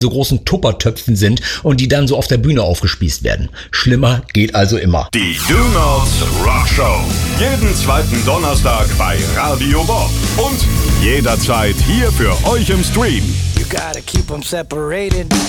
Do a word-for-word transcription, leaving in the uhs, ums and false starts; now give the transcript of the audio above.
so großen Tuppertöpfen sind und die dann so auf der Bühne aufgespießt werden. Schlimmer geht also immer. Die Do Nots Rock Show. Jeden zweiten Donnerstag bei Radio Bob. Und jederzeit hier für euch im Stream. You gotta keep 'em separated.